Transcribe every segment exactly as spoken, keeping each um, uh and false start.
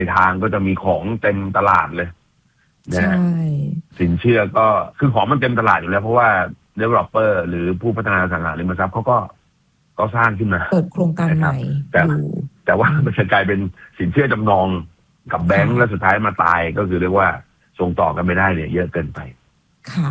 ทางก็จะมีของเต็มตลาดเลยนะใช่สินเชื่อก็คือของมันเต็มตลาดอยู่แล้วเพราะว่า developer หรือผู้พัฒนาอสังหาริมทรัพย์เขาก็ก็สร้างขึ้นมาเปิดโครงการใหม่แต่อยู่แต่ว่ามันจะกลายเป็นสินเชื่อจำนองกับแบงก์แล้วสุดท้ายมาตายก็คือเรียกว่าส่งต่อกันไม่ได้เนี่ยเยอะเกินไปค่ะ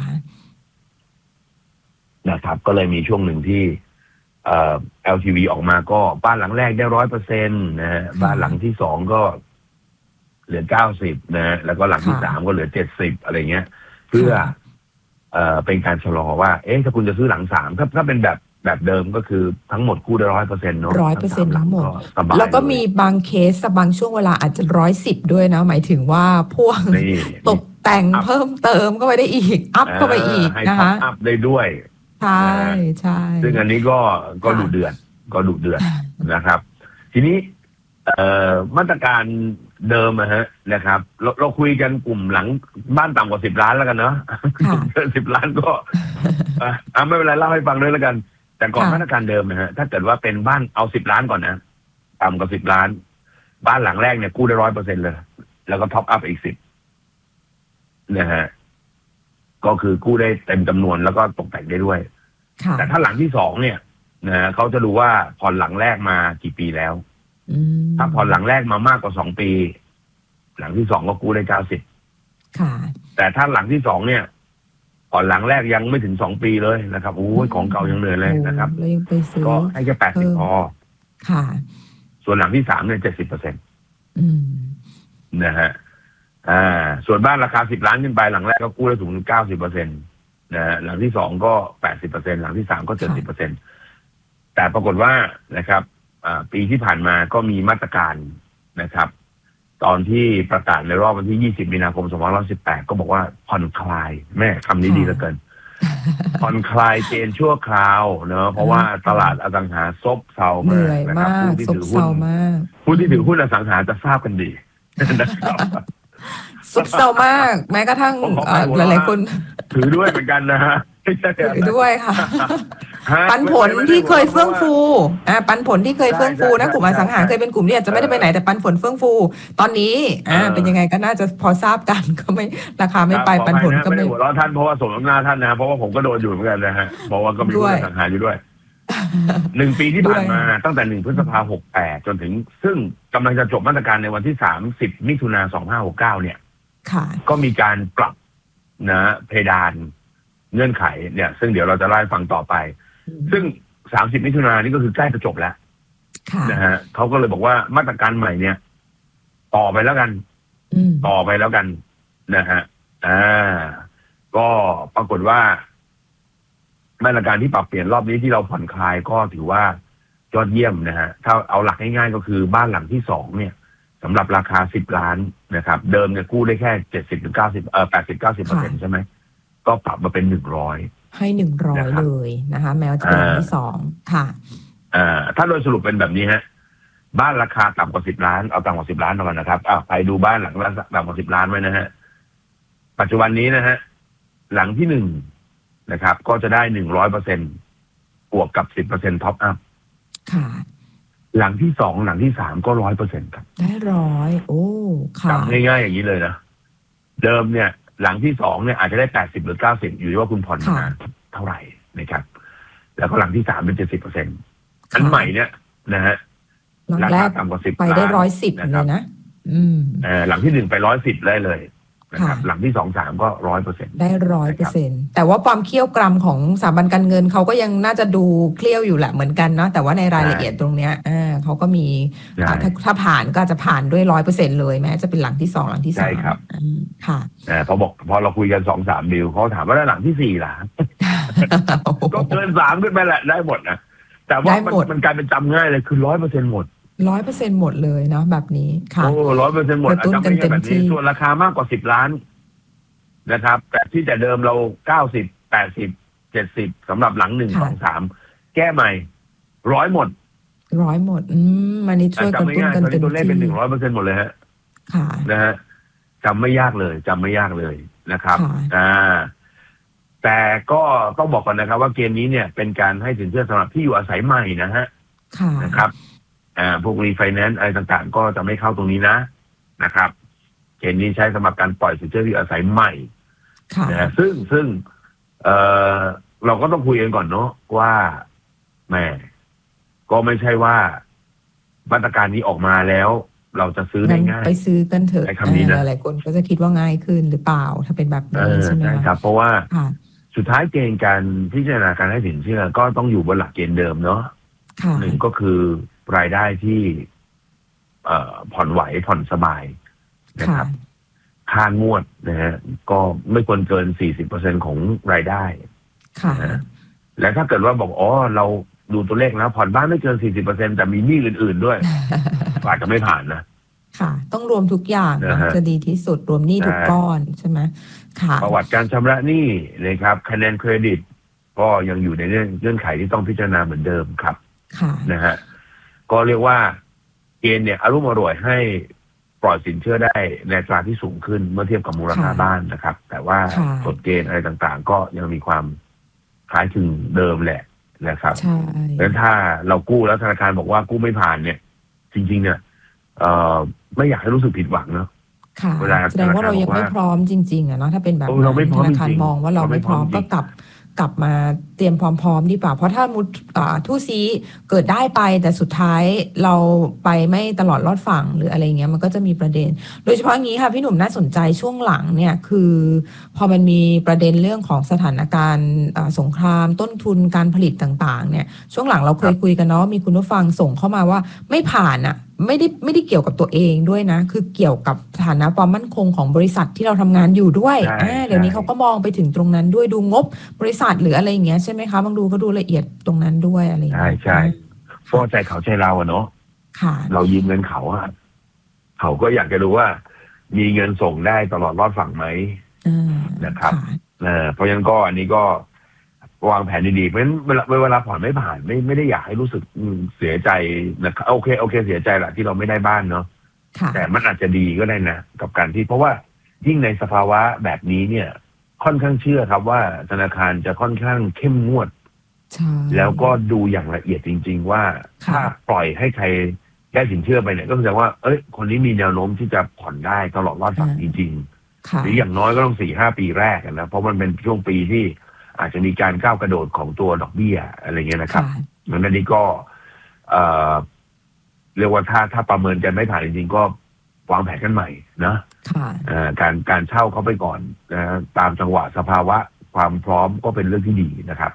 นะครับก็เลยมีช่วงหนึ่งที่เอ่อ แอล ที วี ออกมาก็บ้านหลังแรกได้ร้อยเปอร์เซ็นต์นะฮะบ้านหลังที่สองก็เหลือเก้าสิบนะฮะแล้วก็หลังที่สามก็เหลือเจ็ดสิบอะไรเงี้ยเพื่อเอ่อเป็นการชะลอว่าเอ๊ะถ้าคุณจะซื้อหลังสามถ้าถ้าเป็นแบบแบบเดิมก็คือทั้งหมดกู้ได้ร้อยเปอร์เซ็นต์เนาะร้อยเปอร์เซ็นต์ทั้งหมดสบายแล้วก็มีบางเคสบางช่วงเวลาอาจจะร้อยสิบด้วยนะ หมายถึงว่าพวกนี่ตกแต่งเพิ่มเติมก็ไปได้อีก อัพเข้าไปอีกให้นะท็อคะปอัพได้ด้วยใช่ใช่ซึ่งอันนี้ก็ก็ดุเดือดก็ดุเดือดนะครับ ทีนี้เอ่อมาตรการเดิมนะฮะนะครับ เราเราคุยกันกลุ่มหลังบ้านต่ำกว่าสิบล้านแล้วกันเนาะเกินสิบล้านก็อ่ะอ่ะไม่เป็นไรเล่าให้ฟังด้วยแล้วกัน แต่ก่อนมาตรการเดิมนะฮะถ้าเกิดว่าเป็นบ้านเอาสิบล้านก่อนนะต่ำกว่าสิบล้าน บ้านหลังแรกเนี่ยกู้ได้ร้อยเปอร์เซ็นต์เลย แล้วก็ท็อปอัพอีกสิบนะฮะก็คือกู้ได้เต็มจำนวนแล้วก็ตกแต่งได้ด้วย แต่ถ้าหลังที่สองเนี่ยนะเขาจะดูว่าผ่อนหลังแรกมากี่ปีแล้วถ้าผ่อนหลังแรกมามากกว่าสองปี หลังที่สองก็กู้ได้เก้าสิบแต่ถ้าหลังที่สองเนี่ยผ่อนหลังแรกยังไม่ถึงสองปีเลยนะครับโอ้ยของเก่ายังเหนื่อยเลยนะครับก็ให้แค่แปดสิบพอค่ะส่วนหลังที่สามเนี่ยเจ็ดสิบเปอร์เซ็นต์นะฮะอ่าส่วนบ้านราคาสิบล้านขึ้นไปหลังแรกก็กู้ได้สูงถึงเก้าสิบเปอร์เซ็นต์นะฮะหลังที่สองก็แปดสิบเปอร์เซ็นต์หลังที่สามก็เจ็ดสิบเปอร์เซ็นต์แต่ปรากฏว่านะครับอ่าปีที่ผ่านมาก็มีมาตรการนะครับตอนที่ประกาศในรอบวันที่ยี่สิบมีนาคมสองพันห้าร้อยสิบแปดก็บอกว่าผ่อนคลายแม่คำนี้ดีเหลือเกินผ่อนคลายเกณฑ์ชั่วคราวเนอะเพราะว่าตลาดอสังหาซบเซามากนะครับผู้ที่ถือหุ้นผู้ที่ถือหุ้นอสังหาจะทราบกันดีนะครับซบเซามากแม้กระทั่งหลายๆคนถือด้วยเหมือนกันนะฮะถือด้วยค่ะปันผลที่เคยเฟื่องฟูอ่าปันผลที่เคยเฟื่องฟูนะกลุ่มอสังหาเคยเป็นกลุ่มที่อาจจะไม่ได้ไปไหนแต่ปันผลเฟื่องฟูตอนนี้อ่าเป็นยังไงก็น่าจะพอทราบกันก็ไม่ราคาไม่ไปปันผลก็ไม่หัวเราะท่านเพราะว่าสมน้ำหน้าท่านนะเพราะว่าผมก็โดนอยู่เหมือนกันนะฮะเพราะว่าก็มีหุ้นอสังหาอยู่ด้วยหนึ่งปีที่ผ่านมาตั้งแต่หนึ่งพฤษภาหกแปดจนถึงซึ่งกำลังจะจบมาตรการในวันที่สามสิบมิถุนาสองห้าหกเก้าเนี่ยก็มีการปรับนะเพดานเงื่อนไขเนี่ยซึ่งเดี๋ยวเราจะไล่ฟังต่อไปซึ่งสามสิบมิถุนายนนี่ก็คือใกล้จะจบแล้วนะฮะเขาก็เลยบอกว่ามาตรการใหม่เนี่ยต่อไปแล้วกันต่อไปแล้วกันนะฮะอ่าก็ปรากฏว่ามาตรการที่ปรับเปลี่ยนรอบนี้ที่เราผ่อนคลายก็ถือว่ายอดเยี่ยมนะฮะถ้าเอาหลักง่ายๆก็คือบ้านหลังที่สองเนี่ยสำหรับราคาสิบล้านนะครับเดิมเนี่ยกู้ได้แค่เจ็ดสิบถึงเก้าสิบเอ่อแปดสิบเก้าสิบเปอร์เซ็นต์ใช่ไหมก็ปรับมาเป็นหนึ่งร้อยให้หนึ่งร้อยเลยนะคะแม้ว่าจะเป็นหลังที่สองค่ะอ่าถ้าโดยสรุปเป็นแบบนี้ฮะบ้านราคาต่ำกว่าสิบล้านเอาต่ำกว่าสิบล้านก่อนนะครับอ่าไปดูบ้านหลังละต่ำกว่าสิบล้านไว้นะฮะปัจจุบันนี้นะฮะหลังที่หนึ่งนะครับก็จะได้หนึ่งร้อยเปอร์เซ็นต์บวกกับสิบเปอร์เซ็นต์ท็อปอัพค่ะหลังที่สองหลังที่สามก็ร้อยเปอร์เซ็นต์ครับได้ร้อยโอ้ค่ะจำง่ายๆอย่างนี้เลยนะเดิมเนี่ยหลังที่สองเนี่ยอาจจะได้แปดสิบหรือเก้าสิบอยู่ที่ว่าคุณผ่อนนานเท่าไหร่นะครับแล้วก็หลังที่สามเป็นเจ็ดสิบเปอร์เซ็นต์อันใหม่เนี่ยนะฮะหลังแรกต่ำกว่าสิบไปได้ร้อยสิบเลยนะอืมเออหลังที่หนึ่งไปร้อยสิบได้เลยนะครับหลังที่สองสามก็ร้อยเปอร์เซ็นต์ได้ร้อยเปอร์เซ็นต์แต่ว่าความเคี่ยวกรำของสถาบันการเงินเขาก็ยังน่าจะดูเคลี้ยวอยู่แหละเหมือนกันเนาะแต่ว่าในรายละเอียดตรงเนี้ยอ่าเขาก็มีถ้าถ้าผ่านก็จะผ่านด้วยร้อยเปอร์เซ็นต์เลยแม้จะเป็นหลังที่สองหลังที่สามใช่ครับค่ะแต่พอบอกพอเราคุยกันสองสามดิวเขาถามว่าแล้วหลังที่สี่ล่ะก็เกินสามขึ้นไปแหละได้หมดนะแต่ว่ามันกลายเป็นจำง่ายเลยคือร้อยเปอร์เซ็นต์หมดร้อยเปอร์เซ็นต์หมดเลยเนาะแบบนี้ค่ะโอ้ร้อยเปอร์เซ็นต์หมดอาจจะไม่ใช่แบบนี้ส่วนราคามากกว่าสิบล้านนะครับแต่ที่แต่เดิมเราเก้าสิบแปดสิบเจ็ดสิบสำหรับหลังหนึ่งสองสามแก้ใหม่ร้อยหมดร้อยหมดอืมมันนี่ช่วยกระตุ้นกันเต็มที่ตัวเลขเป็นหนึ่งร้อยเปอร์เซ็นต์หมดเลยฮะค่ะนะฮะจำไม่ยากเลยจำไม่ยากเลยนะครับอ่าแต่ก็ต้องบอกก่อนนะครับว่าเกมนี้เนี่ยเป็นการให้สินเชื่อสำหรับที่อยู่อาศัยใหม่นะฮะนะครับอ่าพวกรีไฟแนนซ์อะไรต่างๆก็จะไม่เข้าตรงนี้นะนะครับ เกณฑ์นี้ใช้สำหรับการปล่อยสินเชื่อที่อยู่อาศัยใหม่นะซึ่งซึ่งเออเราก็ต้องคุยกันก่อนเนาะว่าแหมก็ไม่ใช่ว่ามาตรการนี้ออกมาแล้วเราจะซื้อได้ง่ายไปซื้อกันเถอะหลายคนก็จะคิดว่าง่ายขึ้นหรือเปล่าถ้าเป็นแบบนี้ใช่ไหมครับเพราะว่าสุดท้ายเกณฑ์การพิจารณาการให้สินเชื่อก็ต้องอยู่บนหลักเกณฑ์เดิมเนาะหนึ่งก็คือรายได้ที่เอ่อผ่อนไหวผ่อนสบายนะครับค่างวดนะฮะก็ไม่ควรเกิน สี่สิบเปอร์เซ็นต์ ของรายได้ค่ะและถ้าเกิดว่าบอกอ๋อเราดูตัวเลขนะผ่อนบ้านไม่เกิน สี่สิบเปอร์เซ็นต์ แต่มีหนี้อื่นๆด้วยอาจจะไม่ผ่านนะค่ะต้องรวมทุกอย่างนะจะดีที่สุดรวมหนี้ทุกก้อนใช่ไหมค่ะประวัติการชำระหนี้นะครับคะแนนเครดิตก็ยังอยู่ในเงื่อนไขที่ต้องพิจารณาเหมือนเดิมครับค่ะนะฮะก็เรียกว่าเกณฑ์เนี่ยอารมณ์อร่วยให้ปล่อยสินเชื่อได้ในอัตราที่สูงขึ้นเมื่อเทียบกับมูลค่าบ้านนะครับแต่ว่ากฎเกณฑ์อะไรต่างๆก็ยังมีความคล้ายคลึงเดิมแหละนะครับใช่แล้วถ้าเรากู้แล้วธนาคารบอกว่ากู้ไม่ผ่านเนี่ยจริงๆเนี่ยเอ่อไม่อยากให้รู้สึกผิดหวังเนอะค่ะแสดงว่าเรายังไม่พร้อมจริงๆอะเนาะถ้าเป็นแบบนั้นธนาคารมองว่าเราไม่พร้อมก็กลับกลับมาเตรียมพร้อมๆดีกว่าเพราะถ้ามุดทู่ซีเกิดได้ไปแต่สุดท้ายเราไปไม่ตลอดรอดฝั่งหรืออะไรเงี้ยมันก็จะมีประเด็นโดยเฉพาะงี้ค่ะพี่หนุ่มน่าสนใจช่วงหลังเนี่ยคือพอมันมีประเด็นเรื่องของสถานการณ์สงครามต้นทุนการผลิตต่างๆเนี่ยช่วงหลังเราเคยคุยกันเนาะมีคุณผู้ฟังส่งเข้ามาว่าไม่ผ่านอะไม่ได้ไม่ได้เกี่ยวกับตัวเองด้วยนะคือเกี่ยวกับฐานะความมั่นคงของบริษัทที่เราทำงานอยู่ด้วยเดี๋ยวนี้เขาก็มองไปถึงตรงนั้นด้วยดูงบบริษัทหรืออะไรอย่างเงี้ยใช่ไหมคะบางดูก็ดูละเอียดตรงนั้นด้วยอะไรอย่างเงี้ยใช่ใช่เพราะใจเขาใจเราอะเนาะเรายืมเงินเขาอะเขาก็อยากจะรู้ว่ามีเงินส่งได้ตลอดรอดฝั่งไหมนะครับเพราะฉะนั้นก็อันนี้ก็วางแผนดีๆเพราะฉะนั้นเวลาเวลาผ่อนไม่ผ่านไม่ไม่ได้อยากให้รู้สึกเสียใจนะครับโอเคโอเคเสียใจแหละที่เราไม่ได้บ้านเนาะแต่มันอาจจะดีก็ได้นะกับการที่เพราะว่ายิ่งในสภาวะแบบนี้เนี่ยค่อนข้างเชื่อครับว่าธนาคารจะค่อนข้างเข้มงวดแล้วก็ดูอย่างละเอียดจริงๆว่าถ้าปล่อยให้ใครได้สินเชื่อไปเนี่ยก็แสดงว่าเอ้ยคนนี้มีแนวโน้มที่จะผ่อนได้ตลอดรอดฝั่งจริงๆหรืออย่างน้อยก็ต้องสี่ห้าปีแรกนะเพราะมันเป็นช่วงปีที่อาจจะมีการก้าวกระโดดของตัวดอกเบี้ยอะไรเงี้ยนะครับดังนั้นนี่ก็เอ่อเรียกว่าถ้าถ้าประเมินกันไม่ผ่านจริงๆก็วางแผนกันใหม่นะการการเช่าเขาไปก่อนนะตามจังหวะสภาวะความพร้อมก็เป็นเรื่องที่ดีนะครับ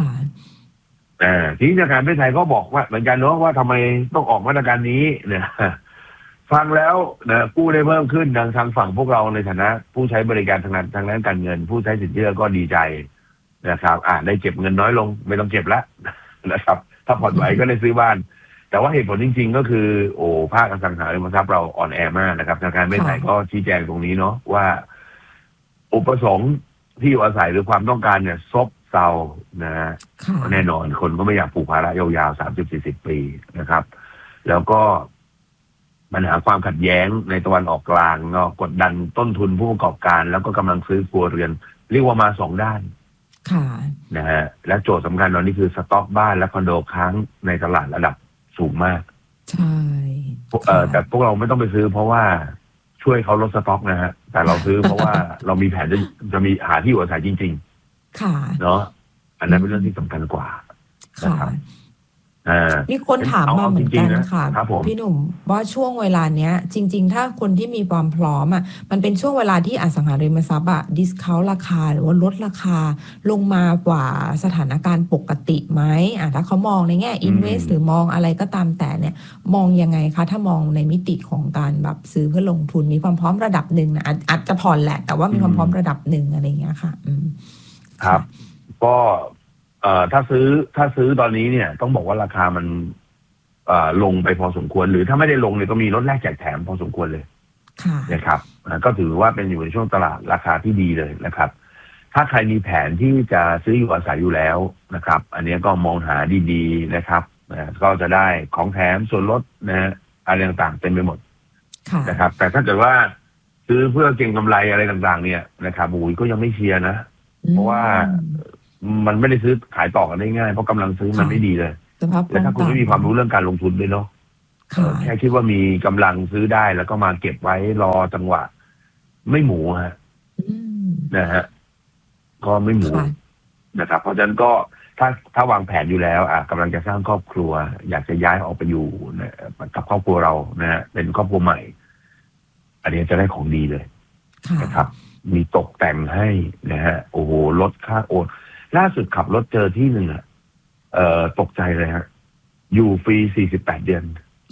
ทีนี้ธนาคารประเทศไทยก็บอกว่าเหมือนกันเนาะว่าทำไมต้องออกมาตรการนี้เนี่ยฟังแล้วนะกู้ได้เพิ่มขึ้นทางทางฝั่งพวกเราในฐานะผู้ใช้บริการทางด้านทางด้านการเงินผู้ใช้สินเชื่อก็ดีใจนะครับอ่าได้เก็บเงินน้อยลงไม่ต้องเก็บแล้วนะครับถ้าผ่อนไหวก็ได้ซื้อบ้านแต่ว่าเหตุผลจริงๆก็คือโอ้ภาคอสังหาริมทรัพย์เราอ่อนแอมากนะครับธนาคารประเทศไทยก็ชี้แจงตรงนี้เนาะว่าอุปสงค์ที่อยู่อาศัยหรือความต้องการเนี่ยซบเซานะแน่นอนคนก็ไม่อยากผูกภาระยาวๆสามสิบสี่สิบปีนะครับแล้วก็ปัญหาความขัดแย้งในตะวันออกกลางเนาะกดดันต้นทุนผู้ประกอบการแล้วก็กำลังซื้อครัวเรือนเรียกว่ามาสองด้านนะฮะและโจทย์สำคัญตอนนี้คือสต็อกบ้านและคอนโดค้างในตลาดระดับสูงมากใช่เออแต่พวกเราไม่ต้องไปซื้อเพราะว่าช่วยเขาลดสต็อกนะฮะแต่เราซื้อเพราะว่าเรามีแผนจะจะมีหาที่อยู่อาศัยจริงๆค่ะเนาะอันนั้นเป็นเรื่องที่สำคัญกว่านะครับมีคนถามมาเหมือนกันค่ะพี่หนุ่มว่าช่วงเวลาเนี้ยจริงๆถ้าคนที่มีความพร้อมอ่ะมันเป็นช่วงเวลาที่อสังหาริมทรัพย์อ่ะดิสเคาท์ราคาหรือว่าลดราคาลงมากว่าสถานการณ์ปกติไหมอ่ะถ้าเขามองในแง่อินเวสหรือมองอะไรก็ตามแต่เนี่ยมองยังไงคะถ้ามองในมิติของการแบบซื้อเพื่อลงทุนมีความพร้อมระดับหนึ่งนะอาจจะผ่อนแหละแต่ว่ามีความพร้อมระดับหนึ่งอะไรเงี้ยค่ะอืมครับก็เอ่อถ้าซื้อถ้าซื้อตอนนี้เนี่ยต้องบอกว่าราคามันเอ่อลงไปพอสมควรหรือถ้าไม่ได้ลงเนี่ยก็มีลดแลกแจกแถมพอสมควรเลยนะครับก็ถือว่าเป็นอยู่ในช่วงตลาดราคาที่ดีเลยนะครับถ้าใครมีแผนที่จะซื้ออยู่อาศัยอยู่แล้วนะครับอันนี้ก็มองหาดีๆนะครับก็จะได้ของแถมส่วนลดนะอะไรต่างๆเต็มไปหมดนะครับแต่ถ้าเกิดว่าซื้อเพื่อเก็งกำไรอะไรต่างๆเนี่ยนะครับโอ้ยก็ยังไม่เชียร์นะเพราะว่ามันไม่ได้ซื้อขายต่อกันได้ง่ายเพราะกำลังซื้อมันไม่ดีเลยและถ้าคุณไม่มีความรู้เรื่องการลงทุนด้วยเนาะเอ่อค่ะแค่คิดว่ามีกำลังซื้อได้แล้วก็มาเก็บไว้รอจังหวะ ไม่หมูฮะอืมนะฮะก็ไม่หมูค่ะนะครับ เพราะฉะนั้นก็ถ้าถ้าวางแผนอยู่แล้วอ่ะกำลังจะสร้างครอบครัว อยากจะย้ายออกไปอยู่นะกับครอบครัวเรานะฮะเป็นครอบครัวใหม่ อันนี้จะได้ของดีเลยค่ะนะครับ มีตกแต่งให้นะฮะโอ้โหลดค่าโอนล่าสุดขับรถเจอที่หนึ่งอ่ะเอ่อตกใจเลยฮะอยู่ฟรีสี่สิบแปดเดือน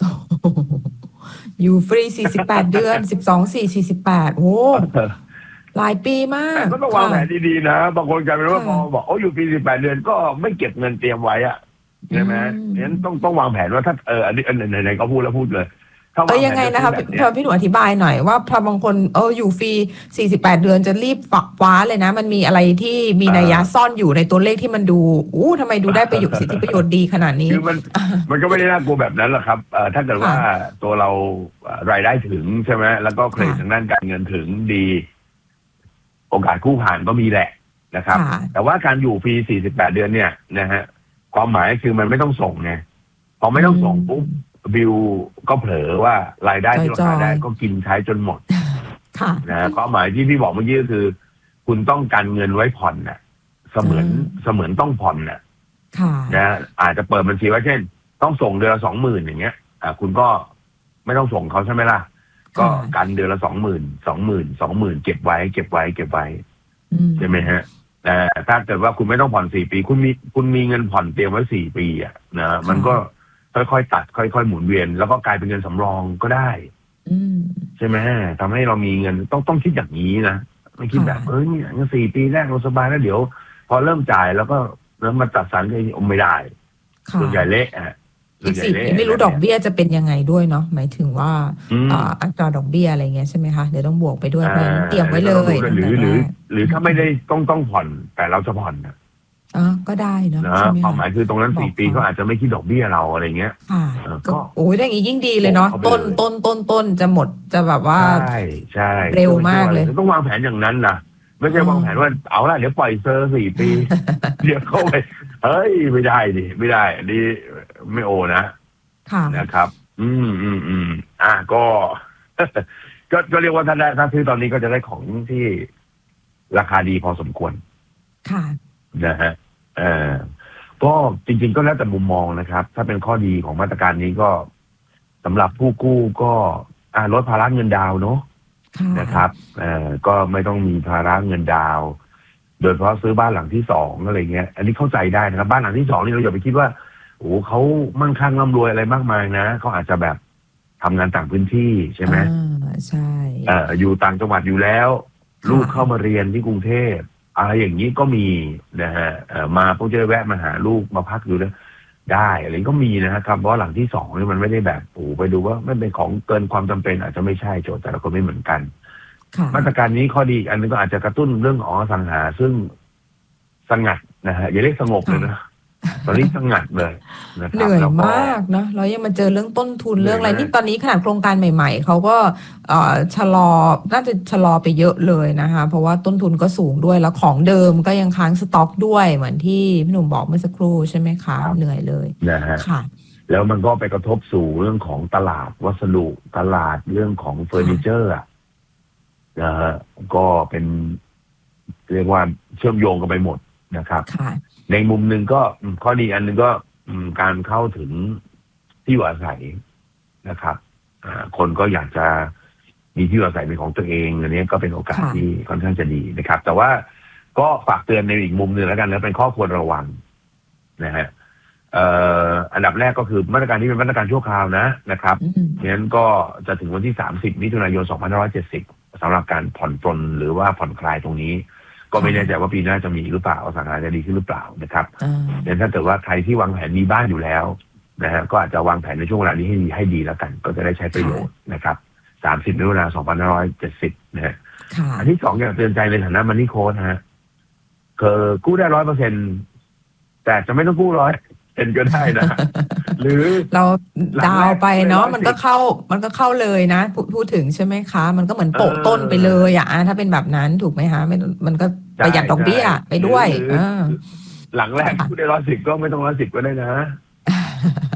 อยู่ฟรีสี่สิบแปดเดือนสิบสองสี่สี่สิบแปดโอ้หลายปีมาแต่กก็ต้องวางแผนดีๆนะบางคนกลายเป็นว่าค่ะพอบอกโอ้อยู่ปีสิบแปดเดือนก็ไม่เก็บเงินเตรียมไว้อะใช่ไหมอืมงั้นต้องต้องวางแผนว่าถ้าเอออันนี้อันไหนๆก็พูดแล้วพูดเลยถ้าวาเออแผยังไงนะคะจพี่ซื้อแบบเนี้ยพี่หนูอธิบายหน่อยว่าพอบางคนเอออยู่ฟรีสี่สิบแปดเดือนจะรีบฝักคว้าเลยนะ มันมีอะไรที่มีนัยยะซ่อนอยู่ในตัวเลขที่มันดูอู้ทำไมดูได้ประโยชน์สิทธิประโยชน์ดีขนาดนี้คือมันมันก็ไม่ได้น่ากลัวแบบนั้นหรอกครับเอ่อถ้าเกิดว่าตัวเราเอ่อรายได้ถึงใช่ไหมแล้วก็เครดิตค่ะทางด้านการเงินถึงดี โอกาสกู้ผ่านก็มีแหละนะครับค่ะแต่ว่าการอยู่ฟรีสี่สิบแปดเดือนเนี่ยนะฮะความหมายคือมันไม่ต้องส่งไงพอไม่ต้องส่งปุ๊บบิวก็เผลอว่ารายได้ที่เราจอยๆหาได้ก็กินใช้จนหมดค่ะนะความหมายที่พี่บอกเมื่อกี้ก็คือ คุณต้องการเงินไว้ผ่อนน่ะ เสมือนอืมเสมือนต้องผ่อนน่ะค่ะนะอาจจะเปิดบัญชีไว้เช่น ต้องส่งเดือนละสองหมื่นอย่างเงี้ยอ่าคุณก็ไม่ต้องส่งเขาใช่ไหมล่ะ ก็กันเดือนละสองหมื่นสองหมื่นสองหมื่นเก็บไว้เก็บไว้เก็บไว้อืมใช่ไหมฮะแต่ถ้าเกิดว่าคุณไม่ต้องผ่อนสี่ปี คุณมีคุณมีเงินผ่อนเตรียมไว้สี่ปีอ่ะนะมันก็ค่อยๆตัด ค่อยๆหมุนเวียน แล้วก็กลายเป็นเงินสำรองก็ได้อืมใช่ไหมทำให้เรามีเงินต้องต้องคิดอย่างนี้นะไม่คิดแบบค่ะเอ้ยเนี่ยเงินสี่ปีแรกเราสบายแล้วเดี๋ยว พอเริ่มจ่ายแล้วก็แล้วมาจัดสรรก็ไม่ได้ค่ะส่วนใหญ่เละอ่ะอีกสี่ปีไม่รู้ดอกเบี้ยจะเป็นยังไงด้วยเนาะหมายถึงว่าอืมอ่าอัตราดอกเบี้ยอะไรเงี้ยใช่ไหมคะเดี๋ยวต้องบวกไปด้วยเพราะฉะนั้นอ่าเตรียมไว้เลยหรือหรือ หรือถ้าไม่ได้ต้องต้องผ่อน แต่เราจะผ่อนนะอ๋อก็ได้เนาะนะใช่ไหมความหคะมายคือตรงนั้นบอกสี่ปีเขาเขาอาจจะไม่คิดดอกเบี้ยเราอะไรเงี้ยค่ะเออก็ก็โอ้ยได้อย่างนี้ยิ่งดีเลยเนาะเอาไปต้นเลยต้นต้นต้นจะหมดจะแบบว่าใช่ใช่เร็วมากเลยต้องวางแผนอย่างนั้นนะไม่ใช่อืมวางแผนว่าเอาละเดี๋ยวปล่อยเซอร์สี่ปี เดี๋ยวเข้าไปเฮ้ยไม่ได้ดิไม่ได้อันนี้ไม่โอนะค่ะนะครับ อืมอืมอืมอ่ะก็ ก็ก็เรียกว่าถ้าได้ถ้าซื้อตอนนี้ก็จะได้ของที่ราคาดีพอสมควรค่ะนะฮะเอ่อก็จริงๆก็แล้วแต่มุมมองนะครับ ถ้าเป็นข้อดีของมาตรการนี้ก็สำหรับผู้กู้ก็อ่าลดภาระเงินดาวน์เนาะค่ะนะครับเอ่อก็ไม่ต้องมีภาระเงินดาวน์โดยเฉพาะซื้อบ้านหลังที่สองอะไรเงี้ย อันนี้เข้าใจได้นะครับ บ้านหลังที่สองนี่เราอย่าไปคิดว่าโอ้เขามั่งคั่งร่ำรวยอะไรมากมายนะเขาอาจจะแบบทำงานต่างพื้นที่ใช่ไหมอ่าใช่เอ่ออยู่ต่างจังหวัดอยู่แล้วค่ะลูกเข้ามาเรียนที่กรุงเทพอะไรอย่างนี้ก็มีนะฮะเอ่อมาพวกจะได้แวะมาหาลูกมาพักอยู่แล้วได้อะไรก็มีนะครับเพราะหลังที่สองนี่มันไม่ได้แบบโอ้ไปดูว่าไม่เป็นของเกินความจำเป็นอาจจะไม่ใช่โจทย์แต่ละคนไม่เหมือนกันค่ะมาตรการนี้ข้อดีอีกอันนึงก็อาจจะกระตุ้นเรื่องของอสังหาซึ่งสงัดนะฮะอย่าเรียกสงบเลยนะตอนนี้สงัดเลยนะครับเหนื่อยแล้วก็มากเนาะแล้วยังมาเจอเรื่องต้นทุนเหนื่อยเรื่องอะไรมากนี่ตอนนี้ขนาดโครงการใหม่ ๆเขาก็เอ่อชะลอน่าจะชะลอไปเยอะเลยนะคะ เพราะว่าต้นทุนก็สูงด้วยแล้วของเดิมก็ยังค้างสต็อกด้วยเหมือนที่พี่หนุ่มบอกเมื่อสักครู่ใช่ไหมคะเหนื่อยเลยนะฮะค่ะแล้วมันก็ไปกระทบสู่เรื่องของตลาดวัสดุตลาดเรื่องของเฟอร์นิเจอร์อะนะฮะก็เป็นเรียกว่าเชื่อมโยงกันไปหมดนะครับค่ะในมุมหนึ่งก็อืมข้อดีอันหนึ่งก็อืมการเข้าถึงที่อยู่อาศัยนะครับอ่าคนก็อยากจะมีที่อยู่อาศัยเป็นของตัวเองอันนี้ก็เป็นโอกาสค่ะที่ค่อนข้างจะดีนะครับ แต่ว่าก็ฝากเตือนในอีกมุมหนึ่งแล้วกันนะเป็นข้อควรระวังนะฮะเอ่ออันดับแรกก็คือมาตรการนี้เป็นมาตรการชั่วคราวนะนะครับอืมงั้นก็จะถึงวันที่สามสิบมิถุนายนสองพันห้าร้อยเจ็ดสิบสำหรับการผ่อนปลนหรือว่าผ่อนคลายตรงนี้ ก็ไม่แน่ใจว่าปีหน้าจะมีหรือเปล่าอสังหาจะดีขึ้นหรือเปล่านะครับอ่างั้นถ้าเกิดว่าใครที่วางแผนมีบ้านอยู่แล้วนะฮะก็อาจจะวางแผนในช่วงเวลานี้ให้ดีให้ดีแล้วกัน ก็จะได้ใช้ประโยชน์นะครับสามสิบมิถุนายนสองพันห้าร้อยเจ็ดสิบนะฮะค่ะอันที่สองอยากเตือนใจในฐานะมันนี่โค้ดฮะคือกู้ได้ร้อยเปอร์เซ็นแต่จะไม่ต้องกู้ร้อยเป็นก็ได้นะ หรือเราดาวไปเนาะหลังแรกมันก็เข้ามันก็เข้าเลยนะพูดพูดถึงใช่ไหมคะ มันก็เหมือนโปะต้นไปเลยอ่ะอ่ะถ้าเป็นแบบนั้นถูกไหมคะไม่มันก็ประหยัดดอกเบี้ยไปด้วยหรืออ่าหลังแรกค่ะกู้ได้ร้อยสิบก็ไม่ต้องร้อยสิบก็ได้นะ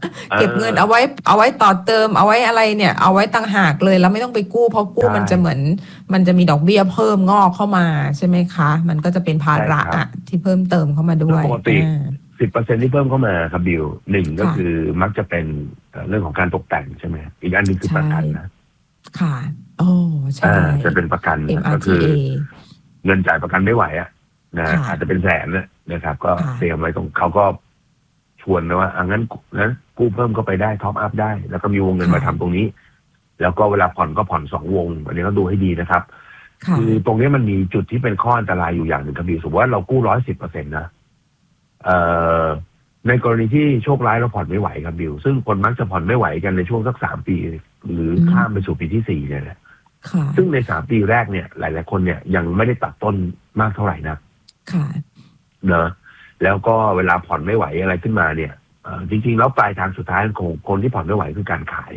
เออเก็บเงินเอาไว้เอาไว้ต่อเติมเอาไว้อะไรเนี่ยเอาไว้ต่างหากเลยแล้วไม่ต้องไปกู้เพราะกู้ใช่มันจะเหมือนมันจะมีดอกเบี้ยเพิ่มงอกเข้ามาใช่ไหมคะมันก็จะเป็นภาใช่ระครับอะที่เพิ่มเติมเข้ามาด้โดวย ยปกติอ่าสิบเปอร์เซ็นที่เพิ่มเข้ามาครับบิวหนึ่งก็ค่ะคือมักจะเป็นเอ่อเรื่องของการตกแต่งใช่ไหมอีกอันหนึงคือใช่ประกันนะค่ะโอ้ใช่อ่าจะเป็นประกันนะก็คือเอ็ม อาร์ ที เอเงินจ่ายประกันไม่ไหวอะนะค่ะอาจจะเป็นแสนนะนะครับ ก็ค่ะเตรียมไว้ตรงเขาก็ชวนนะว่าอ่ะงั้นงั้นกู้เพิ่มเข้าไปได้ท็อปอัพได้ แล้วก็มีวงเงินค่ะมาทำตรงนี้ แล้วก็เวลาผ่อนก็ผ่อนสองวง อันนี้ก็ดูให้ดีนะครับค่ะคือตรงนี้มันมีจุดที่เป็นข้ออันตรายอยู่อย่างหนึ่งครับบิวสมมติว่าเรากู้ร้อยสิบเปอร์เซ็นต์นะเอ่อในกรณีที่โชคร้ายเราผ่อนไม่ไหวครับบิวซึ่งคนมักจะผ่อนไม่ไหวกันในช่วงสักสามปี หรือข้ามไปสู่ปีที่สี่เนี่ยแหละค่ะซึ่งในสามปีแรกเนี่ย หลาย ๆ คนเนี่ยยังไม่ได้ตัดต้นมากเท่าไหร่นะค่ะเนอะแล้วก็เวลาผ่อนไม่ไหวอะไรขึ้นมาเนี่ยเอ่อจริง ๆ แล้วปลายทางสุดท้ายของคนที่ผ่อนไม่ไหวคือการขาย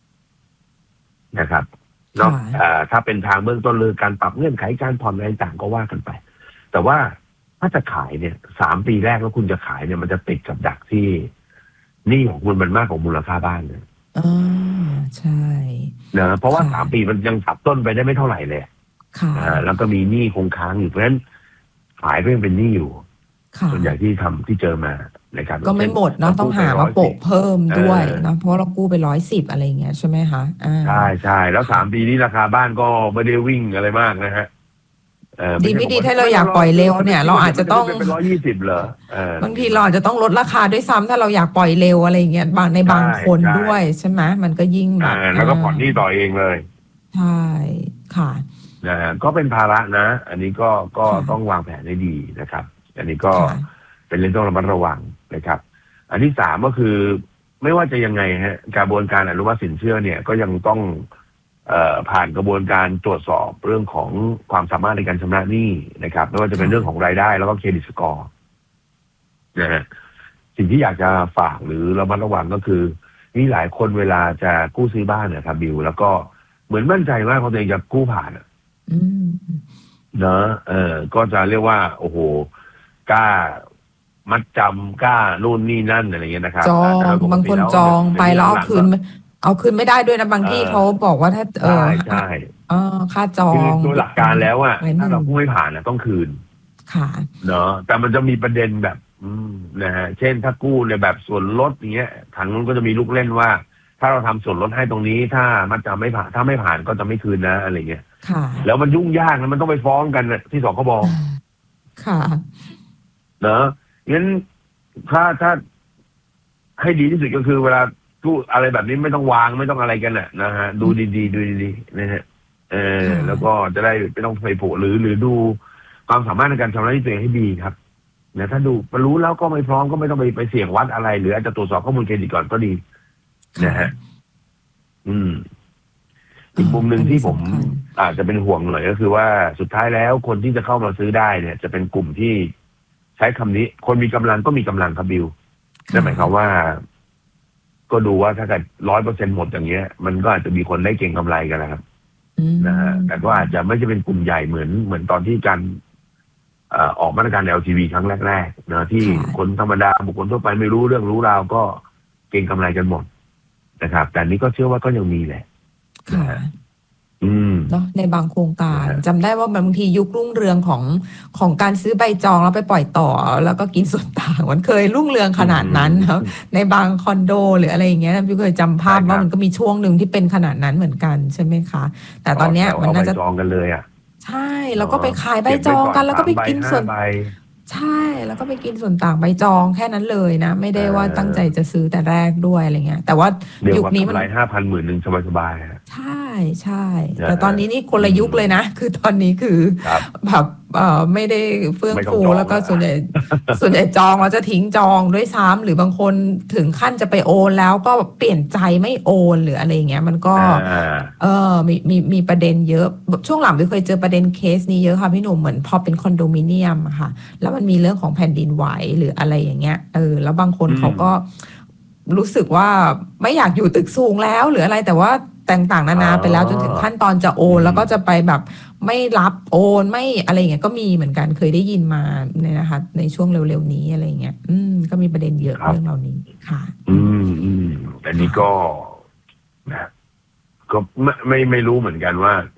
นะครับเนาะค่ะเอ่อถ้าเป็นทางเบื้องต้นเลยการปรับเงื่อนไขการผ่อนอะไรต่างก็ว่ากันไป แต่ว่าถ้าจะขายเนี่ยสามปีแรกแล้วคุณจะขายเนี่ยมันจะติดกับดักที่หนี้ของคุณมันมากกว่ามูลค่าบ้านเนี่ยอ่าใช่เนอะเพราะว่าค่ะสามปีมันยังตัดต้นไปได้ไม่เท่าไหร่เลยค่ะอ่าแล้วก็มีหนี้คงค้างอยู่เพราะฉะนั้นขายก็ยังเป็นหนี้อยู่ค่ะส่วนใหญ่ที่ทำที่เจอมานะครับก็ไม่หมดเนาะต้องหามาโปะเพิ่มด้วยเนาะเพราะเรากู้ไปร้อยสิบอะไรอย่างเงี้ยใช่ไหมคะอ่าใช่ใช่แล้วสามปีนี้ราคาบ้านก็ไม่ได้วิ่งอะไรมากนะฮะเออดีไม่ดีถ้าเราอยากปล่อยเร็วเนี่ยเราอาจจะต้องเป็นร้อยยี่สิบเหรอเออบางทีเราอาจจะต้องลดราคาด้วยซ้ำถ้าเราอยากปล่อยเร็วอะไรอย่างเงี้ยบางในบางคนใช่ด้วยใช่ไหมมันก็ยิ่งแบอ่าบแล้วก็ผ่อนหนี้ต่อเองเลยใช่ค่ะนะฮะก็เป็นภาระนะ อันนี้ก็ก็ค่ะต้องวางแผนให้ดีนะครับ อันนี้ก็ค่ะเป็นเรื่องต้องระมัดระวังนะครับ อันที่สามก็คือ ไม่ว่าจะยังไงฮะกระบวนการอนุมัติสินเชื่อเนี่ยก็ยังต้องเอ่อผ่านกระบวนการตรวจสอบเรื่องของความสามารถในการชำระหนี้นะครับไม่ว่าจะเป็นเรื่องของรายได้แล้วก็เครดิตสกอร์นะฮะสิ่งที่อยากจะฝากหรือระมัดระวังก็คือมีหลายคนเวลาจะกู้ซื้อบ้านเนะครับบิวแล้วก็เหมือนมั่นใจมากว่าตัวเองจะกู้ผ่านอะอืมเนอะเออ ก็จะเรียกว่า โอ้โห กล้า มัดจำกล้า นู่นนี่นั่นอะไรเงี้ยนะครับจองแต่โดยปกบางติคนแล้วจองไปแล้วเอาหลังๆคืนไม่เอาคืนไม่ได้ด้วยนะบางที่เออเขาบอกว่าถ้าเอใช่อใช่เออค่าจอคือง โดยหลักการแล้วอะไว้หนึ่งถ้าเรากู้ไม่ผ่านอะต้องคืนค่ะเนอะแต่มันจะมีประเด็นแบบ อืมนะฮะ เช่นถ้ากู้ในแบบส่วนลดอย่างเงี้ยทางนู้นก็จะมีลูกเล่นว่า ถ้าเราทำส่วนลดให้ตรงนี้ ถ้ามัดจำไม่ผ่าน ถ้าไม่ผ่านก็จะไม่คืนนะอะไรเงี้ยค่ะแล้วมันยุ่งยากนะมันต้องไปฟ้องกันนะที่สคบค่ะเนอะงั้นถ้าถ้าให้ดีที่สุดก็คือเวลากู้อะไรแบบนี้ไม่ต้องวางไม่ต้องอะไรกันน่ะนะฮะดูดีๆดูดีๆนะฮะเออค่ะแล้วก็จะได้ไม่ต้องไปผูกหรือ หรือดูความสามารถในการชำระหนี้ตัวเองให้ดีครับนะถ้าดูรู้แล้วก็ไม่พร้อมก็ไม่ต้องไปไปเสี่ยงวัดอะไร หรืออาจจะตรวจสอบข้อมูลเครดิตก่อนก็ดี นะฮะ อืม อีกมุมหนึ่งที่ผมสำคัญอาจจะเป็นห่วงหน่อยก็คือว่าสุดท้ายแล้วคนที่จะเข้ามาซื้อได้เนี่ย จะเป็นกลุ่มที่ใช้คำนี้ คนมีกำลังก็มีกำลังครับบิวนั่นหมายความว่า ก็ดูว่าถ้าเกิดร้อยเปอร์เซ็นหมดอย่างเงี้ย มันก็อาจจะมีคนได้เก็งกำไรกันนะครับอืมนะฮะแต่ก็อาจจะไม่ใช่เป็นกลุ่มใหญ่เหมือนเหมือนตอนที่การเอ่อออกมาตรการ แอล ที วี ครั้งแรกๆนะที่คนธรรมดาบุคคลทั่วไปไม่รู้เรื่องรู้ราวก็เก็งกำไรกันหมดนะครับ แต่นี้ก็เชื่อว่าก็ยังมีแหละค่ะอืมเนาะในบางโครงการนะฮะจำได้ว่าบางทียุครุ่งเรืองของของการซื้อใบจองแล้วไปปล่อยต่อ แล้วก็กินส่วนต่างมันเคยรุ่งเรืองขนาดนั้นเนาะในบางคอนโดหรืออะไรอย่างเงี้ยพี่เคยจำภาพว่ามันก็มีช่วงหนึ่งที่เป็นขนาดนั้นเหมือนกันใช่ไหมคะ แต่ตอนเนี้ยมันน่าจะเอใบจองกันเลยอ่ะใช่แล้วก็ไปขายใบจองกัน แล้วก็ไปกินส่วนเบไว้ก่อสามใบห้าใบใช่แล้วก็ไปกินส่วนต่างใบจองแค่นั้นเลยนะ ไม่ได้ว่าเออตั้งใจจะซื้อแต่แรกด้วยอะไรเงี้ย แต่ว่าเรียกยุคว่านี้มักำนไรห้าพันหมื่นหนึ่งสบายๆฮะใช่ใช่เออแต่ตอนนี้นี่คนละยุคเลยนะ คือตอนนี้คือครับแบบเอ่อไม่ได้เฟื่องไม่ต้องฟูจองแล้วก็แล้วส่วนใหญ่ ส่วนใหญ่จองแล้วจะทิ้งจองด้วยซ้ำหรือบางคนถึงขั้นจะไปโอนแล้วก็เปลี่ยนใจไม่โอนหรืออะไรอย่างเงี้ยมันก็อ่าเออมีมีมีประเด็นเยอะแบบช่วงหลังไม่เคยเจอประเด็นเคสนี้เยอะค่ะพี่หนุ่มเหมือนพอเป็นคอนโดมิเนียมอะค่ะ แล้วมันมีเรื่องของแผ่นดินไหวหรืออะไรอย่างเงี้ยเออแล้วบางคนอืมเขาก็รู้สึกว่าไม่อยากอยู่ตึกสูงแล้วหรืออะไรแต่ว่าต่างๆนานาไปแล้วจนถึงขั้นตอนจะโอน แล้วก็จะไปแบบไม่รับโอนไม่อะไรอย่างเงี้ยก็มีเหมือนกันเคยได้ยินมาเนี่ยนะคะในช่วงเร็วๆนี้อะไรเงี้ยอืมก็มีประเด็นเยอะเรื่องเหล่านี้ค่ะอืมอืมอันนี้ก็นะก็ไม่ไม่ไม่รู้เหมือนกันว่า